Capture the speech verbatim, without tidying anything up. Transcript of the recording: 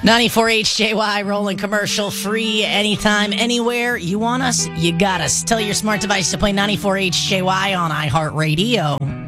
ninety-four H J Y, rolling commercial free anytime, anywhere. You want us? You got us. Tell your smart device to play ninety-four H J Y on iHeartRadio.